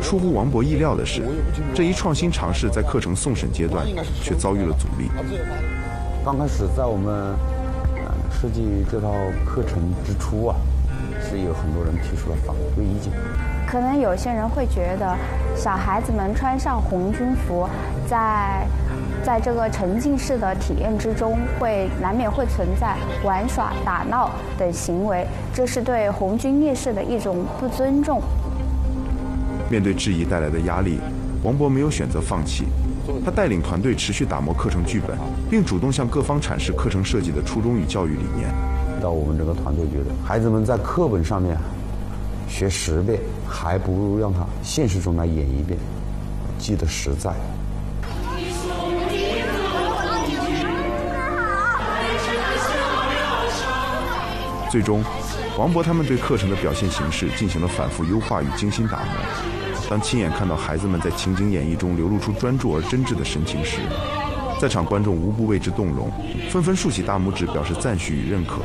出乎王博意料的是，这一创新尝试在课程送审阶段却遭遇了阻力。 刚开始在我们设计这套课程之初啊，是有很多人提出了反对意见。 可能有些人会觉得，小孩子们穿上红军服，在这个沉浸式的体验之中，难免会存在玩耍、打闹等行为，这是对红军烈士的一种不尊重。 面对质疑带来的压力，王博没有选择放弃，他带领团队持续打磨课程剧本，并主动向各方阐释课程设计的初衷与教育理念。 到我们这个团队觉得，孩子们在课本上面学10遍，还不如让他现实中来演一遍，记得实在。 最终，王博他们对课程的表现形式进行了反复优化与精心打磨。当亲眼看到孩子们在情景演绎中流露出专注而真挚的神情时，在场观众无不为之动容，纷纷竖起大拇指表示赞许与认可。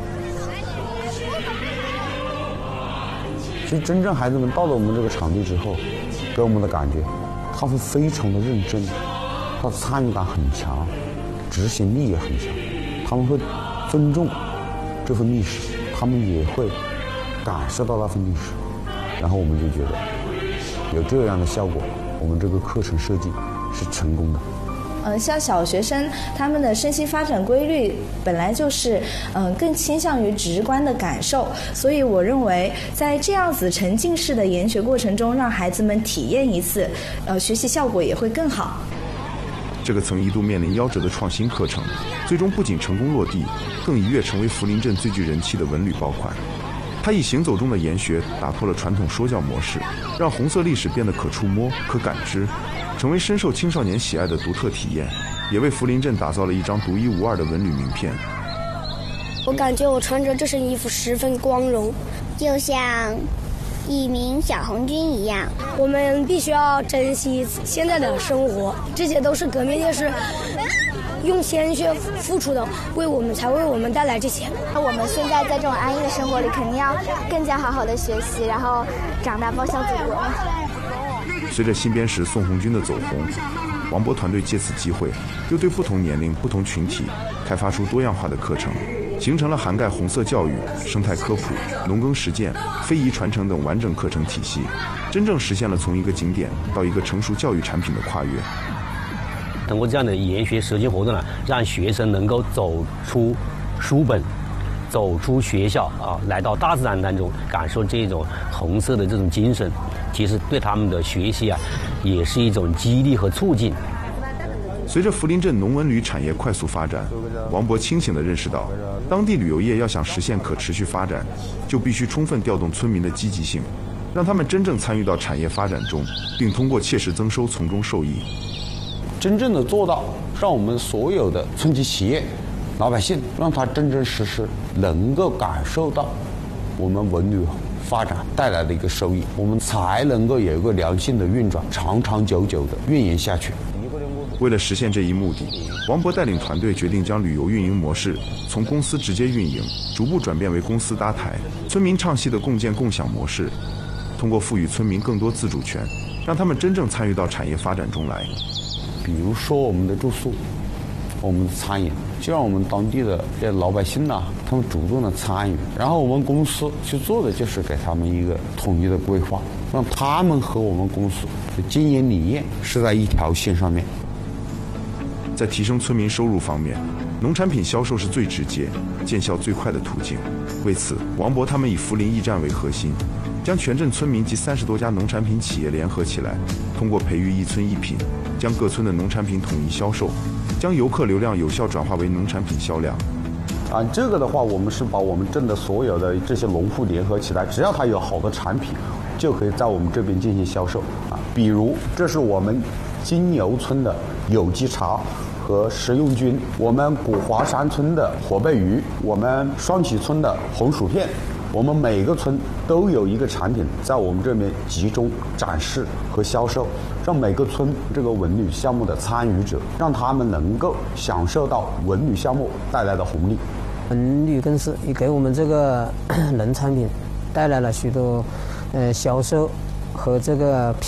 其实真正孩子们到了我们这个场地之后，给我们的感觉，他会非常的认真，他的参与感很强，执行力也很强，他们会尊重这份历史，他们也会感受到那份历史，然后我们就觉得有这样的效果，我们这个课程设计是成功的。 像小学生他们的身心发展规律本来就是更倾向于直观的感受，所以我认为在这样子沉浸式的研学过程中，让孩子们体验一次，学习效果也会更好。 这个曾一度面临夭折的创新课程，最终不仅成功落地，更一跃成为福林镇最具人气的文旅爆款。它以行走中的研学打破了传统说教模式，让红色历史变得可触摸、可感知，成为深受青少年喜爱的独特体验，也为福林镇打造了一张独一无二的文旅名片。 我感觉我穿着这身衣服十分光荣，就像一名小红军一样。 我们必须要珍惜现在的生活，这些都是革命烈士用鲜血付出的，才为我们带来这些。 我们现在在这种安逸的生活里，肯定要更加好好的学习，然后长大报效祖国。 随着新编时宋红军的走红，王博团队借此机会，又对不同年龄、不同群体开发出多样化的课程，形成了涵盖红色教育、生态科普、农耕实践、非遗传承等完整课程体系，真正实现了从一个景点到一个成熟教育产品的跨越。 通过这样的研学实践活动呢，让学生能够走出书本，走出学校来到大自然当中，感受这种红色的这种精神，其实对他们的学习也是一种激励和促进。 随着福林镇农文旅产业快速发展，王博清醒地认识到，当地旅游业要想实现可持续发展，就必须充分调动村民的积极性，让他们真正参与到产业发展中，并通过切实增收从中受益。 真正的做到让我们所有的村级企业老百姓，让他真真实实能够感受到我们文旅发展带来的一个收益，我们才能够有一个良性的运转，长长久久的运营下去。 为了实现这一目的，王博带领团队决定将旅游运营模式从公司直接运营逐步转变为公司搭台、村民唱戏的共建共享模式，通过赋予村民更多自主权，让他们真正参与到产业发展中来。 比如说我们的住宿，我们的餐饮，就让我们当地的这些老百姓他们主动的参与，然后我们公司去做的就是给他们一个统一的规划，让他们和我们公司的经营理念是在一条线上面。 在提升村民收入方面，农产品销售是最直接、见效最快的途径。为此，王博他们以福林驿站为核心，将全镇村民及30多家农产品企业联合起来，通过培育一村一品，将各村的农产品统一销售，将游客流量有效转化为农产品销量。 这个的话，我们是把我们镇的所有的这些农户联合起来，只要他有好的产品，就可以在我们这边进行销售。比如，这是我们金牛村的有机茶和食用菌，我们古华山村的火贝鱼，我们双喜村的红薯片，我们每个村都有一个产品在我们这边集中展示和销售，让每个村这个文旅项目的参与者，让他们能够享受到文旅项目带来的红利。 文旅公司也给我们这个农产品带来了许多销售和这个